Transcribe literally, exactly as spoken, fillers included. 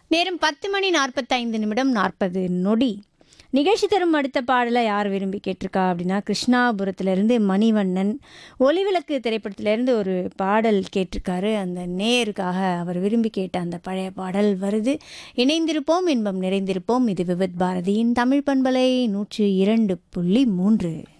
நேரம் பத்து மணி நாற்பத்தைந்து நிமிடம் நாற்பது நொடி. நிகழ்ச்சி தரும் அடுத்த பாடலை யார் விரும்பி கேட்டிருக்கா அப்படின்னா, கிருஷ்ணாபுரத்துலேருந்து மணிவண்ணன் ஒளிவிளக்கு திரைப்படத்திலேருந்து ஒரு பாடல் கேட்டிருக்காரு. அந்த நேயருக்காக அவர் விரும்பி கேட்ட அந்த பழைய பாடல் வருது. இணைந்திருப்போம், இன்பம் நிறைந்திருப்போம். இது விவித் பாரதியின் தமிழ் பண்பலை நூற்றி இரண்டு புள்ளி மூன்று.